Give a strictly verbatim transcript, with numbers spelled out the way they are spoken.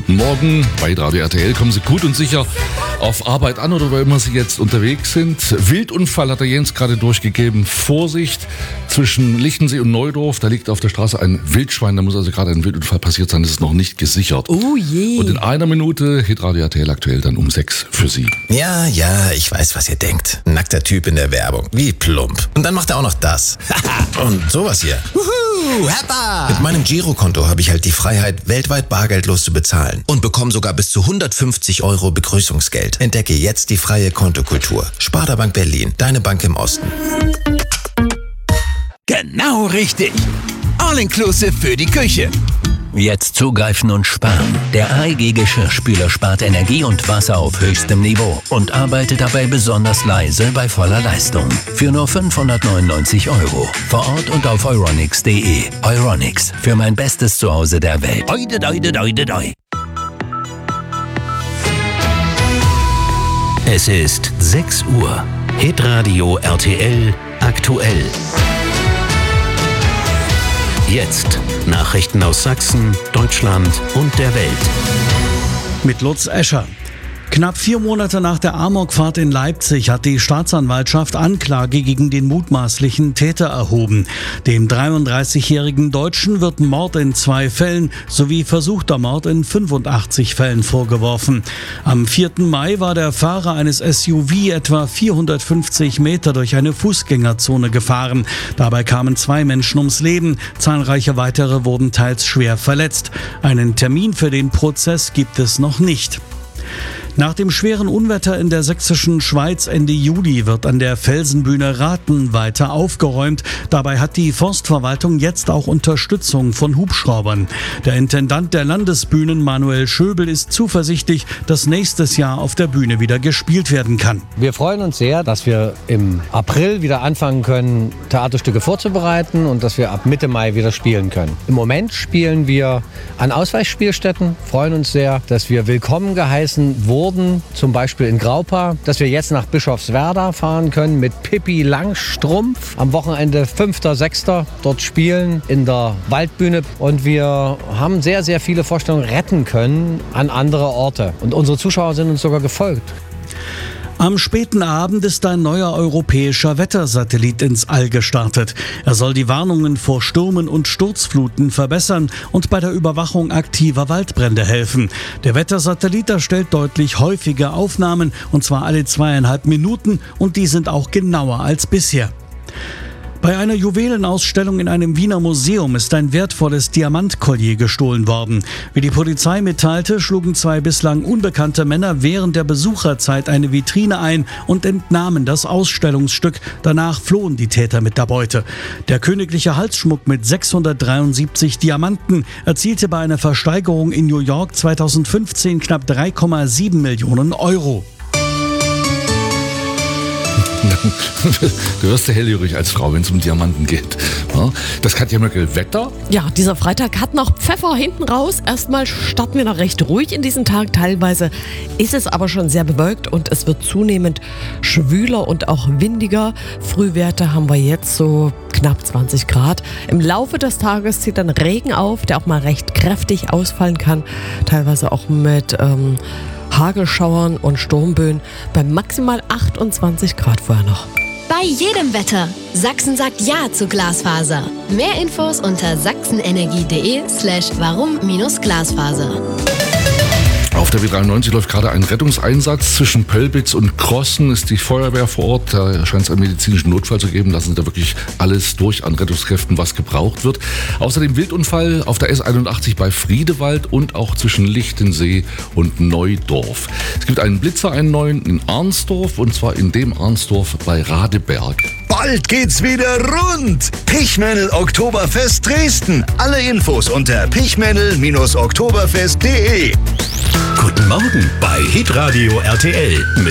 Guten Morgen bei Radio R T L. Kommen Sie gut und sicher auf Arbeit an oder wo immer Sie jetzt unterwegs sind. Wildunfall hat der Jens gerade durchgegeben. Vorsicht zwischen Lichtensee und Neudorf. Da liegt auf der Straße ein Wildschwein. Da muss also gerade ein Wildunfall passiert sein. Das ist noch nicht gesichert. Oh je. Und in einer Minute Hitradio R T L aktuell dann um sechs für Sie. Ja, ja, ich weiß, was ihr denkt. Nackter Typ in der Werbung. Wie plump. Und dann macht er auch noch das. Und sowas hier. Wuhu, Heppa! Mit meinem Girokonto habe ich halt die Freiheit, weltweit bargeldlos zu bezahlen. Und bekomme sogar bis zu hundertfünfzig Euro Begrüßungsgeld. Entdecke jetzt die freie Kontokultur. Sparda Bank Berlin, deine Bank im Osten. Genau richtig. All-inclusive für die Küche. Jetzt zugreifen und sparen. Der A E G Geschirrspüler spart Energie und Wasser auf höchstem Niveau und arbeitet dabei besonders leise bei voller Leistung. Für nur fünfhundertneunundneunzig Euro. Vor Ort und auf euronics punkt de. Euronics, für mein bestes Zuhause der Welt. Oide, oide, oide, oide. Es ist sechs Uhr. Hitradio R T L aktuell. Jetzt Nachrichten aus Sachsen, Deutschland und der Welt. Mit Lutz Escher. Knapp vier Monate nach der Amokfahrt in Leipzig hat die Staatsanwaltschaft Anklage gegen den mutmaßlichen Täter erhoben. Dem dreiunddreißigjährigen Deutschen wird Mord in zwei Fällen sowie versuchter Mord in fünfundachtzig Fällen vorgeworfen. Am vierten Mai war der Fahrer eines S U V etwa vierhundertfünfzig Meter durch eine Fußgängerzone gefahren. Dabei kamen zwei Menschen ums Leben. Zahlreiche weitere wurden teils schwer verletzt. Einen Termin für den Prozess gibt es noch nicht. Nach dem schweren Unwetter in der sächsischen Schweiz Ende Juli wird an der Felsenbühne Rathen weiter aufgeräumt. Dabei hat die Forstverwaltung jetzt auch Unterstützung von Hubschraubern. Der Intendant der Landesbühnen, Manuel Schöbel, ist zuversichtlich, dass nächstes Jahr auf der Bühne wieder gespielt werden kann. Wir freuen uns sehr, dass wir im April wieder anfangen können, Theaterstücke vorzubereiten und dass wir ab Mitte Mai wieder spielen können. Im Moment spielen wir an Ausweichspielstätten, freuen uns sehr, dass wir willkommen geheißen wurden. Zum Beispiel in Graupa, dass wir jetzt nach Bischofswerda fahren können mit Pippi Langstrumpf. Am Wochenende fünfter sechster dort spielen in der Waldbühne. Und wir haben sehr, sehr viele Vorstellungen retten können an andere Orte. Und unsere Zuschauer sind uns sogar gefolgt. Am späten Abend ist ein neuer europäischer Wettersatellit ins All gestartet. Er soll die Warnungen vor Stürmen und Sturzfluten verbessern und bei der Überwachung aktiver Waldbrände helfen. Der Wettersatellit erstellt deutlich häufige Aufnahmen, und zwar alle zweieinhalb Minuten, und die sind auch genauer als bisher. Bei einer Juwelenausstellung in einem Wiener Museum ist ein wertvolles Diamantkollier gestohlen worden. Wie die Polizei mitteilte, schlugen zwei bislang unbekannte Männer während der Besucherzeit eine Vitrine ein und entnahmen das Ausstellungsstück. Danach flohen die Täter mit der Beute. Der königliche Halsschmuck mit sechshundertdreiundsiebzig Diamanten erzielte bei einer Versteigerung in New York zweitausendfünfzehn knapp drei Komma sieben Millionen Euro. Du wirst ja hellhörig als Frau, wenn es um Diamanten geht. Das Katja Möckel, Wetter? Ja, dieser Freitag hat noch Pfeffer hinten raus. Erstmal starten wir noch recht ruhig in diesen Tag. Teilweise ist es aber schon sehr bewölkt und es wird zunehmend schwüler und auch windiger. Frühwerte haben wir jetzt so knapp zwanzig Grad. Im Laufe des Tages zieht dann Regen auf, der auch mal recht kräftig ausfallen kann. Teilweise auch mit ähm, Hagelschauern und Sturmböen bei maximal achtundzwanzig Grad vorher noch. Bei jedem Wetter. Sachsen sagt Ja zu Glasfaser. Mehr Infos unter sachsenenergie.de slash warum minus Glasfaser. Auf der W dreiundneunzig läuft gerade ein Rettungseinsatz. Zwischen Pölbitz und Krossen ist die Feuerwehr vor Ort. Da scheint es einen medizinischen Notfall zu geben. Lassen Sie da wirklich alles durch an Rettungskräften, was gebraucht wird. Außerdem Wildunfall auf der S einundachtzig bei Friedewald und auch zwischen Lichtensee und Neudorf. Es gibt einen Blitzer, einen neuen in Arnsdorf, und zwar in dem Arnsdorf bei Radeberg. Bald geht's wieder rund. Pichmännel Oktoberfest Dresden. Alle Infos unter pichmännel Bindestrich oktoberfest punkt de. Guten Morgen bei Hitradio R T L mit